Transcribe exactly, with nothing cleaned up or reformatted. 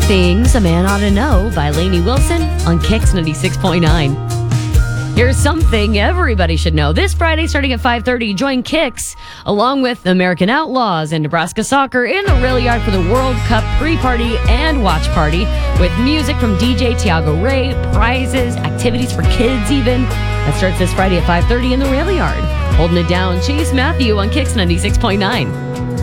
Things a Man Ought to Know by Lainey Wilson on Kicks ninety-six point nine. Here's something everybody should know. This Friday, starting at five thirty, join Kicks along with American Outlaws and Nebraska Soccer in the Rail Yard for the World Cup pre-party and watch party with music from D J Tiago Ray, prizes, activities for kids even. That starts this Friday at five thirty in the Rail Yard. Holding it down, Chase Matthew on Kicks ninety-six point nine.